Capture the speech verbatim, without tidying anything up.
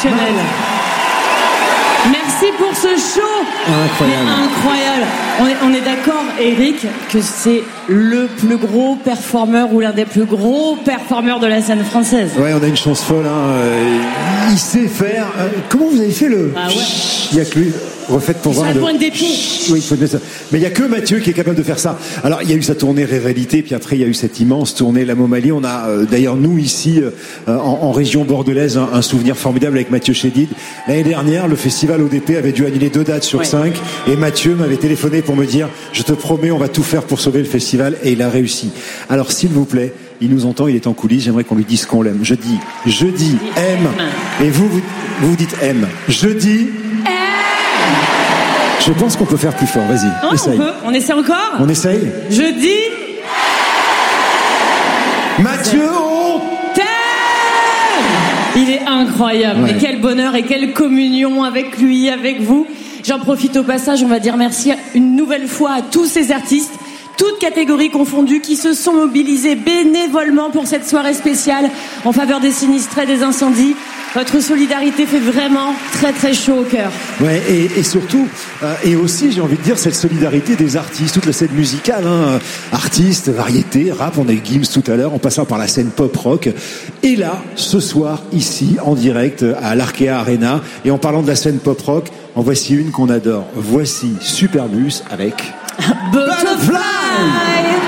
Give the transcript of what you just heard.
exceptionnel. Merci pour ce show. Incroyable. Mais incroyable. On est, on est d'accord, Eric, que c'est le plus gros performeur ou l'un des plus gros performeurs de la scène française. Ouais, on a une chance folle. Hein. Euh, il sait faire. Euh, comment vous avez fait le Ah ouais. Il y a que lui. Refaites pour Sur voir. la Le... pointe des pieds. Oui, il faut mettre ça. Mais il y a que Mathieu qui est capable de faire ça. Alors, il y a eu sa tournée Rivalité, puis après il y a eu cette immense tournée La Momalie. On a euh, d'ailleurs nous ici euh, en, en région bordelaise un, un souvenir formidable avec Mathieu Chédid. L'année dernière, le festival O D P avait dû annuler deux dates sur ouais. cinq, et Mathieu m'avait téléphoné pour me dire je te promets, on va tout faire pour sauver le festival, et il a réussi. Alors, s'il vous plaît, il nous entend, il est en coulisses. J'aimerais qu'on lui dise qu'on l'aime. Je dis, je dis aime, et vous vous, vous, vous dites aime. Je dis. Je pense qu'on peut faire plus fort, vas-y, Non, essaye. On peut, on essaie encore. On essaye. Je dis... Mathieu, on t'aime. Il est incroyable, Ouais. mais quel bonheur et quelle communion avec lui, avec vous. J'en profite au passage, on va dire merci une nouvelle fois à tous ces artistes, toutes catégories confondues, qui se sont mobilisés bénévolement pour cette soirée spéciale en faveur des sinistrés des incendies. Votre solidarité fait vraiment très très chaud au cœur. Ouais, et, et surtout, euh, et aussi, j'ai envie de dire, cette solidarité des artistes, toute la scène musicale, hein, artistes, variétés, rap, on a eu Gims tout à l'heure, en passant par la scène pop-rock. Et là, ce soir, ici, en direct, à l'Arkea Arena, et en parlant de la scène pop-rock, en voici une qu'on adore. Voici Superbus avec... Butterfly.